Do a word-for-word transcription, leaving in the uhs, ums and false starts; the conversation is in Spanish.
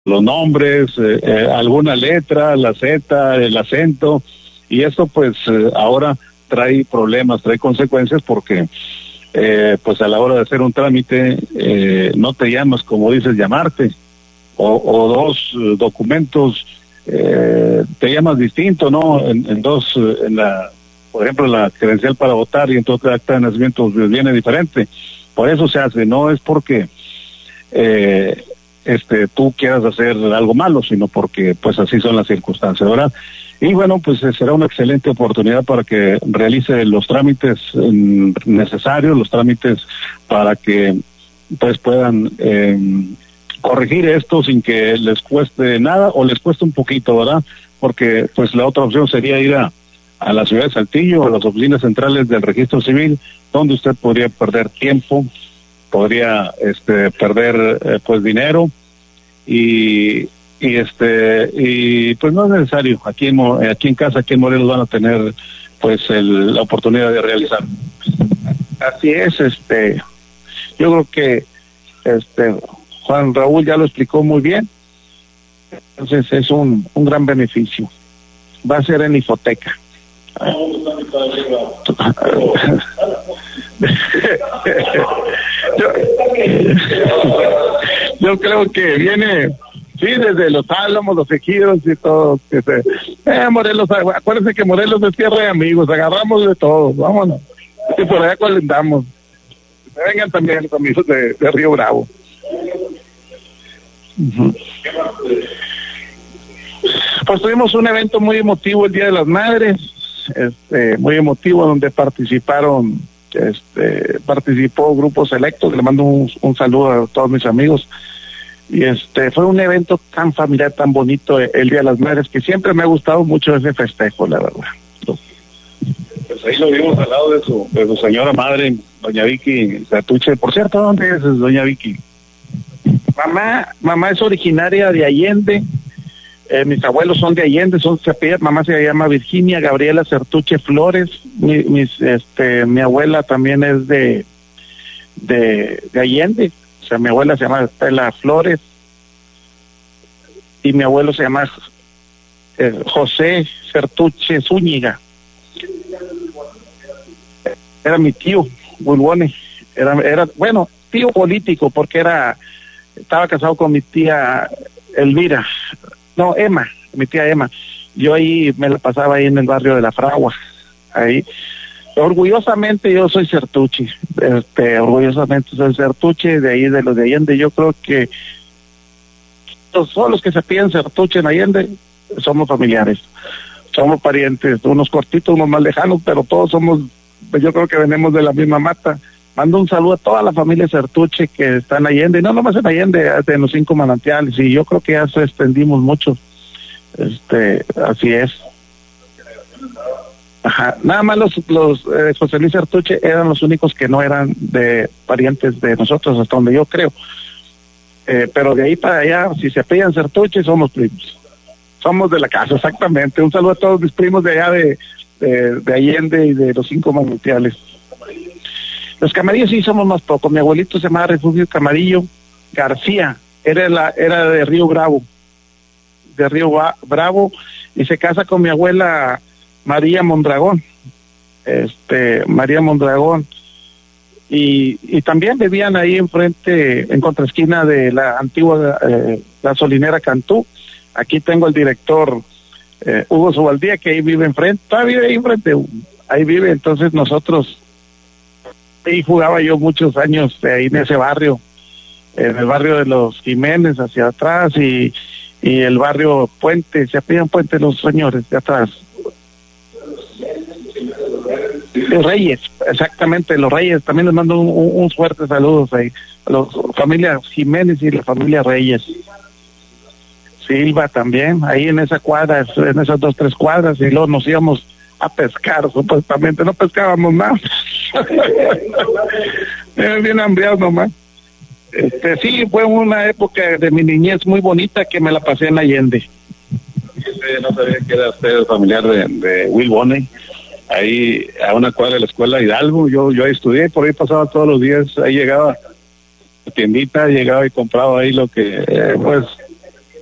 los nombres, eh, eh, alguna letra, la Z, el acento, y esto pues eh, ahora trae problemas, trae consecuencias porque eh, pues a la hora de hacer un trámite eh, no te llamas como dices llamarte, o, o dos eh, documentos eh, te llamas distinto, ¿no? En, en dos, eh, en la, por ejemplo, la credencial para votar y entonces el acta de nacimiento viene diferente. Por eso se hace, no es porque eh, este tú quieras hacer algo malo, sino porque pues así son las circunstancias, ¿verdad? Y bueno, pues eh, será una excelente oportunidad para que realice los trámites eh, necesarios, los trámites para que pues puedan eh, corregir esto sin que les cueste nada o les cueste un poquito, ¿verdad? Porque pues la otra opción sería ir a, a la ciudad de Saltillo, a las oficinas centrales del registro civil, donde usted podría perder tiempo, podría este perder eh, pues dinero y y este y pues no es necesario. Aquí en aquí en casa, aquí en Morelos van a tener pues el, la oportunidad de realizar. Así es, este yo creo que este Juan Raúl ya lo explicó muy bien. Entonces es un, un gran beneficio. Va a ser en hipoteca. yo, yo creo que viene, sí, desde los Álamos, los Ejidos y todo. Que se, eh, Morelos, acuérdense que Morelos es tierra de amigos, agarramos de todo, vámonos. Y por allá colindamos. Vengan también los amigos de, de Río Bravo. Uh-huh. Pues tuvimos un evento muy emotivo el Día de las Madres, este, muy emotivo, donde participaron, este, participó grupos selectos. Le mando un, un saludo a todos mis amigos. Y este, fue un evento tan familiar, tan bonito el Día de las Madres, que siempre me ha gustado mucho ese festejo, la verdad. Pues ahí lo vimos al lado de su, de su señora madre, doña Vicky Sertuche. Por cierto, ¿dónde es doña Vicky? Mamá, mamá es originaria de Allende. Eh, mis abuelos son de Allende, son mamá se llama Virginia Gabriela Sertuche Flores. Mi, mis, este, mi abuela también es de, de, de Allende. O sea, mi abuela se llama Estela Flores y mi abuelo se llama eh, José Sertuche Zúñiga. Era mi tío, Bulbone. Era, era, bueno, tío político, porque era, estaba casado con mi tía Elvira. No, Emma, mi tía Emma. Yo ahí me la pasaba ahí en el barrio de La Fragua. Ahí. Orgullosamente yo soy Sertuche. Este, orgullosamente soy Sertuche, de ahí de los de Allende. Yo creo que todos los que se piden Sertuche en Allende somos familiares. Somos parientes, unos cortitos, unos más lejanos, pero todos somos, yo creo que venimos de la misma mata. Mando un saludo a toda la familia Sertuche que está en Allende, no nomás en Allende, en los cinco manantiales, y yo creo que ya se extendimos mucho. Este, así es. Ajá, nada más los, los eh, José Luis Sertuche eran los únicos que no eran de parientes de nosotros, hasta donde yo creo. Eh, pero de ahí para allá, si se pillan Sertuche, somos primos. Somos de la casa, exactamente. Un saludo a todos mis primos de allá de, de, de Allende y de los cinco manantiales. Los Camarillos sí somos más pocos. Mi abuelito se llamaba Refugio Camarillo García, era la era de Río Bravo, de Río Bravo, y se casa con mi abuela María Mondragón, este María Mondragón, y, y también vivían ahí enfrente, en contraesquina de la antigua eh, gasolinera Cantú. Aquí tengo el director eh, Hugo Subaldía, que ahí vive enfrente, todavía vive ahí enfrente, ahí vive. Entonces nosotros, ahí jugaba yo muchos años eh, ahí en ese barrio, en el barrio de los Jiménez hacia atrás, y, y el barrio Puente, se apellidan Puente los señores de atrás. Los Reyes, exactamente, los Reyes. También les mando un, un, un fuerte saludos ahí a la familia Jiménez y la familia Reyes. Silva también, ahí en esa cuadra, en esas dos, tres cuadras, y luego nos íbamos a pescar, supuestamente, no pescábamos nada. Bien hambriados nomás. Este, sí, fue una época de mi niñez muy bonita que me la pasé en Allende. No sabía que era usted familiar de, de Will Bonney, ahí a una cuadra de la escuela Hidalgo. Yo yo ahí estudié, por ahí pasaba todos los días, ahí llegaba a la tiendita, llegaba y compraba ahí lo que, eh, pues,